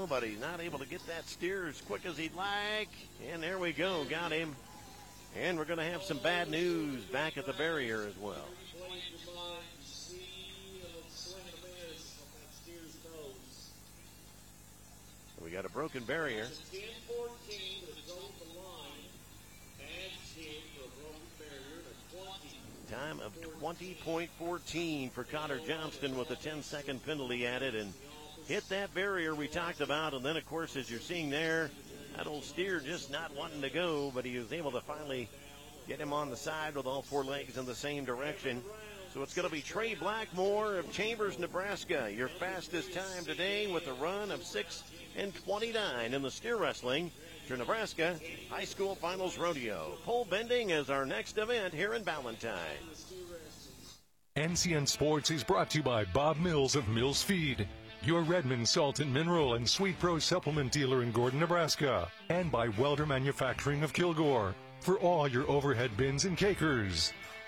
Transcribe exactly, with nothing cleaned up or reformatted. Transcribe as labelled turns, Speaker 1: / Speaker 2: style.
Speaker 1: but he's not able to get that steer as quick as he'd like. And there we go, got him. And we're going to have some bad news back at the barrier as well. So we got a broken barrier. Time of twenty point one four for Cotter Johnston with a ten-second penalty added and hit that barrier we talked about. And then, of course, as you're seeing there, that old steer just not wanting to go, but he was able to finally get him on the side with all four legs in the same direction. So it's going to be Trey Blackmore of Chambers, Nebraska, your fastest time today with a run of six and twenty-nine in the steer wrestling for Nebraska High School Finals Rodeo. Pole bending is our next event here in Ballantyne.
Speaker 2: N C N Sports is brought to you by Bob Mills of Mills Feed, your Redmond Salt and Mineral and Sweet Pro supplement dealer in Gordon, Nebraska, and by Welder Manufacturing of Kilgore for all your overhead bins and cakers.